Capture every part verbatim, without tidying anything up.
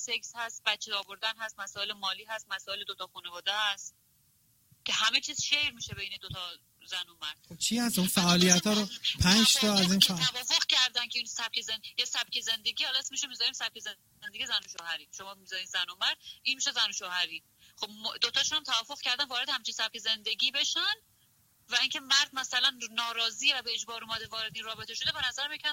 سکس هست، بچه آوردن هست، مسائل مالی هست، مسائل دوتا خانواده هست که همه چیز شیر میشه بین دوتا زن و مرد. خب چی هست اون فعالیت‌ها رو پنج تا از این فعالیت توافق کردن که این سبک زندگی یه سبک زندگی، حالا اسمشو میذاریم سبک زندگی زن و شوهری، شما میذارین زن و مرد، این میشه زن و شوهری. خب دوتاشون هم توافق کردن وارد همچین سبک زندگی بشن و اینکه مرد مثلا ناراضی و به اجبار اومده وارد این رابطه شده، به نظر میاد.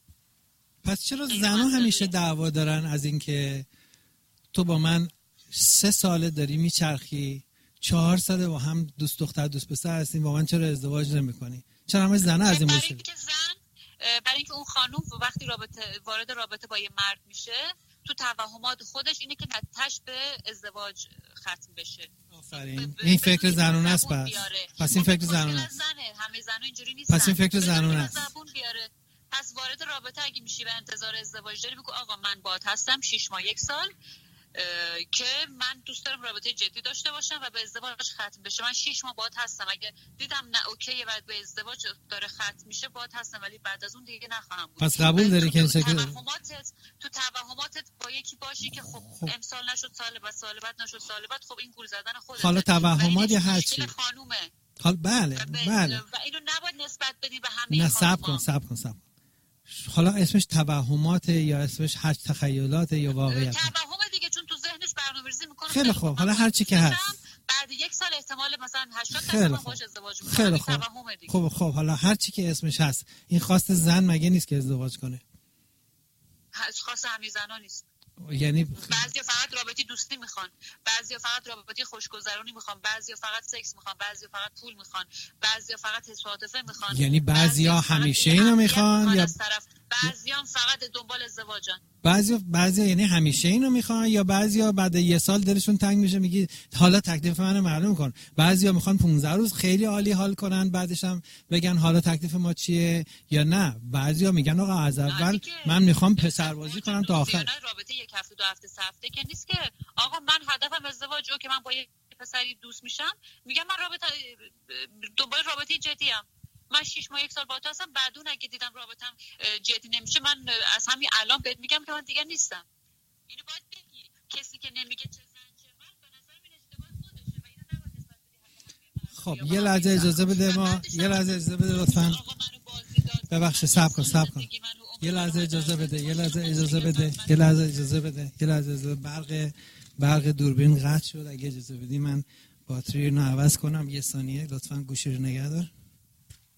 پس چرا زن‌ها همیشه دعوا دارن از اینکه تو با من سه ساله داری میچرخی، چهار ساله با هم دوست دختر دوست پسر هستیم، واقعا چرا ازدواج نمی‌کنی؟ چرا همه زن‌ها از این مشکل؟ برای اینکه زن برای اینکه اون خانم وقتی رابطه وارد رابطه با یه مرد میشه، تو توهمات خودش اینه که نتیجهش به ازدواج ختم بشه. آفرین. این فکر زنونه است. پس پس این فکر زنونه است. همه زن‌ها اینجوری نیستن. پس این فکر زنونه است. پس وارد رابطه اگه میشی و انتظار ازدواج داری، بگو آقا من باهات هستم شش ماه یک سال که من دوست دارم رابطه جدی داشته باشم و به ازدواج ختم بشه. من شش ماه باهات هستم، اگه دیدم نه اوکیه و به ازدواج داره ختم میشه باهات هستم، ولی بعد از اون دیگه نخواهم بود. پس قبول داری که این تو توهماتت تو توهماتت با یکی باشی که خب, خب امسال نشد سال بعد، سال بعد نشد سال بعد، خب این گول زدن خودته. حالا توهمات یا هر چی خانومه. حال بله بله و اینو نباید نسبت بدی به همه نه صبر کن صبر کن صبر حالا اسمش توهمات یا اسمش هر تخیلات یا واقعیت؟ توهم دیگه، چون تو ذهنش برنامه‌ریزی میکنه. خیلی خوب، حالا هر چی که هست بعد یک سال احتمال مثلا هشتاد درصد باهاش ازدواج میکنه. خیلی خوب خب خب حالا هر چی که اسمش هست، این خواست زن مگه نیست که ازدواج کنه؟ خواست همه زنا نیست. یعنی بعضیا فقط رابطه دوستی میخوان، بعضیا فقط رابطه خوشگذرونی میخوان، بعضیا فقط سکس میخوان، بعضیا فقط پول میخوان، بعضیا فقط حس و عاطفه میخوان. یعنی بعضیا همیشه اینو میخوان یا بعضیا فقط دنبال ازدواجن؟ بعضیا بعضیا یعنی همیشه اینو میخوان یا بعضیا بعد یه سال دلشون تنگ میشه میگی حالا تکلیف منو معلوم کن؟ بعضیا میخوان پانزده روز خیلی عالی حال کنن بعدش هم بگن حالا تکلیف ما چیه، یا نه بعضیا میگن آقا از اول من میخوام پسربازی کنم تا آخر. رابطه یک هفته دو هفته سه هفته که نیست که آقا من هدفم ازدواجه که من با یه پسری دوست میشم، میگم من رابطه دنبال رابطه جدی ام، من شش ماه یک سال باهات هستم، بعدون اگه دیدم رابطم جدی نمیشه من از همین الان بهت میگم که من دیگه نیستم. اینو باید بگی. کسی که نمیگه چه زن چه مرد به نظر من اشتباه خودشه و اینو نباید نسبت بدی. خب یه لحظه اجازه بده، ما یه لحظه اجازه بده لطفاً. ببخشید صبر کن صبر کن یه لحظه اجازه بده یه لحظه اجازه بده یه لحظه اجازه بده یه لحظه اجازه برق برق دوربین قطع شد. اگه اجازه بدی من باتری رو عوض کنم یه ثانیه لطفاً. گوشی رو نگه دار.